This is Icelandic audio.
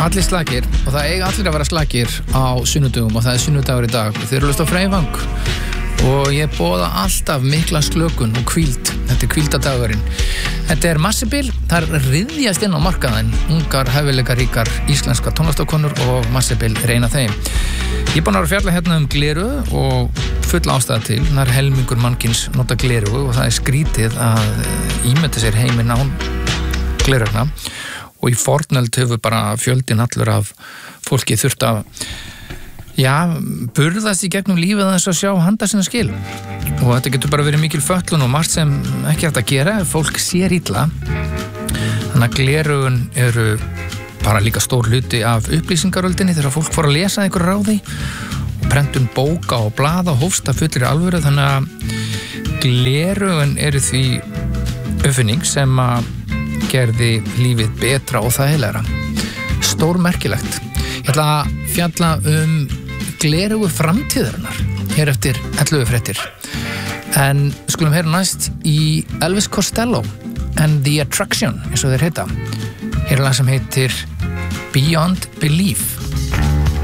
Allir slakir og það eiga allir að vera slakir á sunnudögum og það er sunnudagur í dag. Þið eru að hlusta á Freyvang og ég boða alltaf mikla slökun og hvíld. Þetta er hvíldadagurinn. Þetta er Massibil, það er ryðjast inn á markaðinn. Ungar, hæfileikaríkar íslenska tónlistarkonur og Massibil reyna þeim. Ég er búin að fjalla hérna gleru og full ástæða til. Það er helmingur mannkins nota gleru og það er skrítið að ímynda sér heiminn án glerugna. Og í fornöld hefur bara fjöldin allur af fólki þurft að burðast í gegnum lífið að þess að sjá handa sinna skil. Og þetta getur bara verið mikil fötlun og margt sem ekki hægt að gera ef fólk sér illa. Þannig að gleraugun eru bara líka stór hluti af upplýsingaröldinni þegar fólk fór að lesa einhver ráði og prentun bóka og blaða og hófst að fullir alvöru. Þannig að gleraugun eru því uppfinning sem að gerði lífið betra og þægilegra. Stórmerkilegt. Ég ætla að fjalla glerugu framtíðarinnar hér eftir 11 fréttir. En skulum heyra næst í Elvis Costello and the Attraction, eins og þeir heita. Hér er lag sem heitir Beyond Belief.